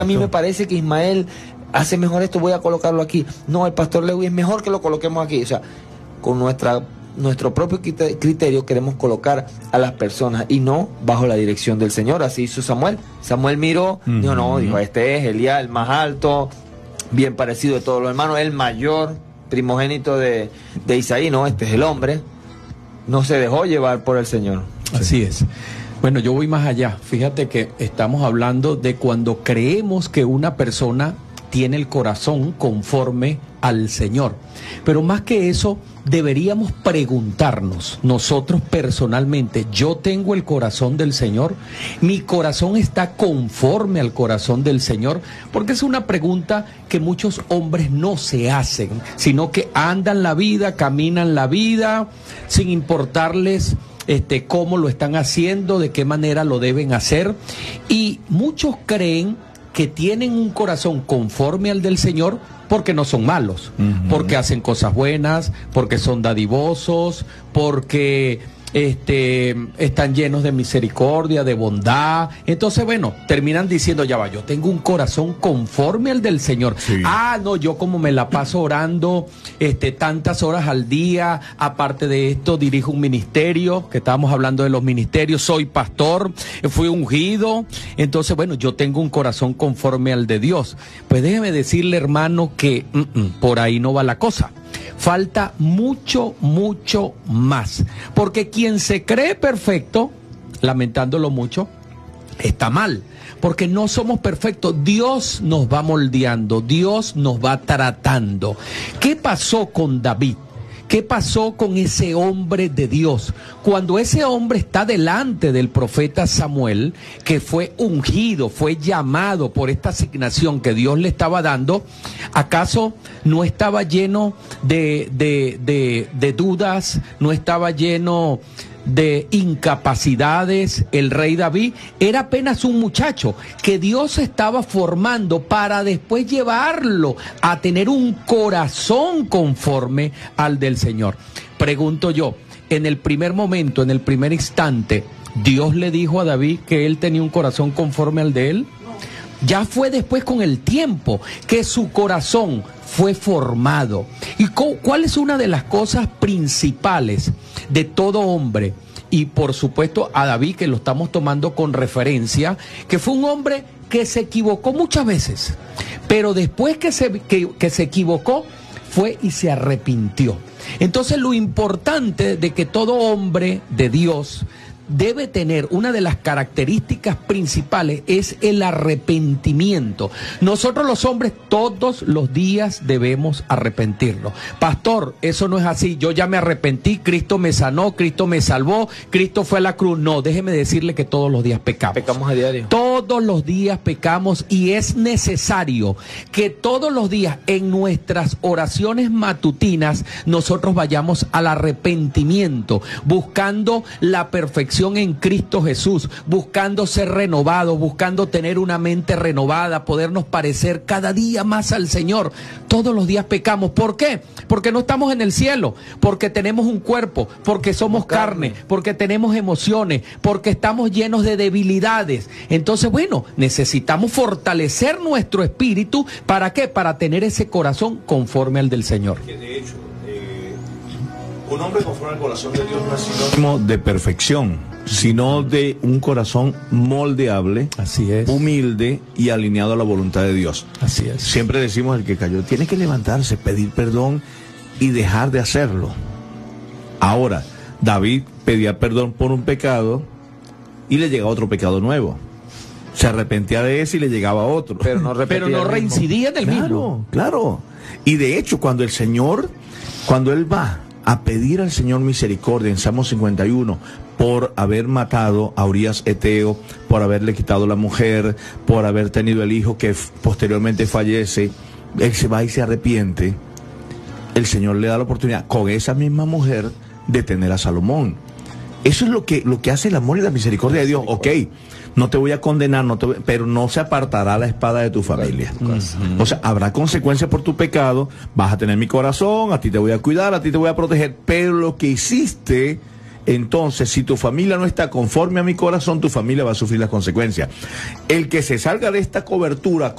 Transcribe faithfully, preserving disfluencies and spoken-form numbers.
A mí me parece que Ismael hace mejor esto, voy a colocarlo aquí. No, el pastor Lewis es mejor que lo coloquemos aquí. O sea, con nuestra nuestro propio criterio queremos colocar a las personas y no bajo la dirección del Señor. Así hizo Samuel. Samuel miró, uh-huh. dijo, no, dijo, este es Elías, el más alto, bien parecido de todos los hermanos, el mayor primogénito de, de Isaí, no, este es el hombre. No se dejó llevar por el Señor. Así sí. es. Bueno, yo voy más allá. Fíjate que estamos hablando de cuando creemos que una persona tiene el corazón conforme al Señor. Pero más que eso, deberíamos preguntarnos nosotros personalmente, ¿yo tengo el corazón del Señor? ¿Mi corazón está conforme al corazón del Señor? Porque es una pregunta que muchos hombres no se hacen, sino que andan la vida, caminan la vida, sin importarles este, cómo lo están haciendo, de qué manera lo deben hacer. Y muchos creen que tienen un corazón conforme al del Señor porque no son malos, uh-huh. porque hacen cosas buenas, porque son dadivosos, porque este, están llenos de misericordia, de bondad. Entonces, bueno, terminan diciendo, ya va, yo tengo un corazón conforme al del Señor. Sí. Ah, no, yo como me la paso orando este, tantas horas al día, aparte de esto dirijo un ministerio, que estábamos hablando de los ministerios, soy pastor, fui ungido, entonces, bueno, yo tengo un corazón conforme al de Dios. Pues déjeme decirle, hermano, que uh-uh, por ahí no va la cosa. Falta mucho, mucho más. Porque quien se cree perfecto, lamentándolo mucho, está mal. Porque no somos perfectos. Dios nos va moldeando, Dios nos va tratando. ¿Qué pasó con David? ¿Qué pasó con ese hombre de Dios? Cuando ese hombre está delante del profeta Samuel, que fue ungido, fue llamado por esta asignación que Dios le estaba dando, ¿acaso no estaba lleno de, de, de, de dudas? ¿No estaba lleno de incapacidades? El rey David era apenas un muchacho que Dios estaba formando para después llevarlo a tener un corazón conforme al del Señor. Pregunto yo, en el primer momento, en el primer instante, ¿Dios le dijo a David que él tenía un corazón conforme al de él? Ya fue después, con el tiempo, que su corazón fue formado. ¿Y cuál es una de las cosas principales de todo hombre? Y por supuesto a David, que lo estamos tomando con referencia, que fue un hombre que se equivocó muchas veces, pero después que se, que, que se equivocó, fue y se arrepintió. Entonces, lo importante de que todo hombre de Dios debe tener, una de las características principales, es el arrepentimiento. Nosotros los hombres todos los días debemos arrepentirnos. Pastor, eso no es así, yo ya me arrepentí, Cristo me sanó, Cristo me salvó, Cristo fue a la cruz. No, déjeme decirle que todos los días pecamos. Pecamos a diario. Todos los días pecamos, y es necesario que todos los días en nuestras oraciones matutinas nosotros vayamos al arrepentimiento, buscando la perfección en Cristo Jesús, buscando ser renovados, buscando tener una mente renovada, podernos parecer cada día más al Señor. Todos los días pecamos. ¿Por qué? Porque no estamos en el cielo, porque tenemos un cuerpo, porque somos carne, carne, porque tenemos emociones, porque estamos llenos de debilidades. Entonces, bueno, necesitamos fortalecer nuestro espíritu. ¿Para qué? Para tener ese corazón conforme al del Señor. Que de hecho, eh, un hombre conforme al corazón de Dios no es sinónimo de perfección, sino de un corazón moldeable, así es, humilde y alineado a la voluntad de Dios. Así es. Siempre decimos, el que cayó tiene que levantarse, pedir perdón y dejar de hacerlo. Ahora, David pedía perdón por un pecado y le llegaba otro pecado nuevo. Se arrepentía de ese y le llegaba otro. Pero no, Pero no reincidía en el claro, mismo. Claro. Y de hecho, cuando el Señor, cuando él va a pedir al Señor misericordia en Salmo cincuenta y uno por haber matado a Urías Eteo, por haberle quitado la mujer, por haber tenido el hijo que posteriormente fallece, él se va y se arrepiente. El Señor le da la oportunidad con esa misma mujer de tener a Salomón. Eso es lo que, lo que hace el amor y la misericordia de Dios. Ok, no te voy a condenar, no te voy, pero no se apartará la espada de tu familia. Uh-huh. O sea, habrá consecuencias por tu pecado, vas a tener mi corazón, a ti te voy a cuidar, a ti te voy a proteger, pero lo que hiciste entonces si tu familia no está conforme a mi corazón, tu familia va a sufrir las consecuencias. El que se salga de esta cobertura